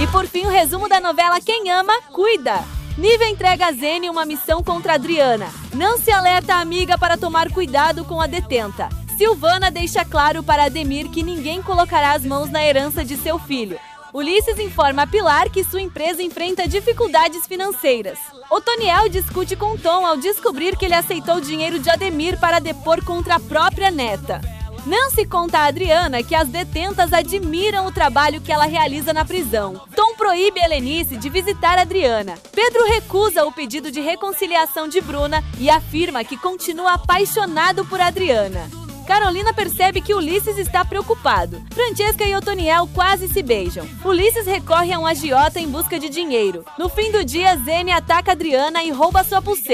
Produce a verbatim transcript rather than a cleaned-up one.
E por fim, o resumo da novela Quem Ama, Cuida. Nívia entrega a Zene uma missão contra Adriana. Nancy alerta a amiga para tomar cuidado com a detenta. Silvana deixa claro para Ademir que ninguém colocará as mãos na herança de seu filho. Ulisses informa a Pilar que sua empresa enfrenta dificuldades financeiras. Otoniel discute com Tom ao descobrir que ele aceitou dinheiro de Ademir para depor contra a própria neta. Nancy conta a Adriana que as detentas admiram o trabalho que ela realiza na prisão. Tom proíbe Helenice de visitar Adriana. Pedro recusa o pedido de reconciliação de Bruna e afirma que continua apaixonado por Adriana. Carolina percebe que Ulisses está preocupado. Francesca e Otoniel quase se beijam. Ulisses recorre a um agiota em busca de dinheiro. No fim do dia, Zene ataca Adriana e rouba sua pulseira.